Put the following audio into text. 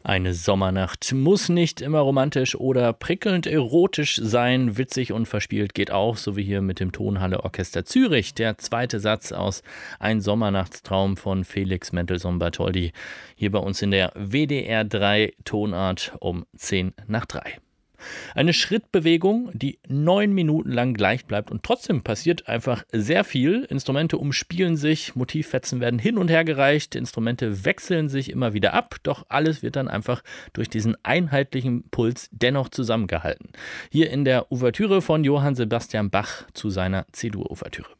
Eine Sommernacht muss nicht immer romantisch oder prickelnd erotisch sein. Witzig und verspielt geht auch, so wie hier mit dem Tonhalle Orchester Zürich. Der zweite Satz aus Ein Sommernachtstraum von Felix Mendelssohn-Bartholdy. Hier bei uns in der WDR 3 Tonart um 10 nach 3. Eine Schrittbewegung, die 9 Minuten lang gleich bleibt und trotzdem passiert einfach sehr viel. Instrumente umspielen sich, Motivfetzen werden hin und her gereicht, Instrumente wechseln sich immer wieder ab, doch alles wird dann einfach durch diesen einheitlichen Puls dennoch zusammengehalten. Hier in der Ouvertüre von Johann Sebastian Bach zu seiner C-Dur-Ouvertüre.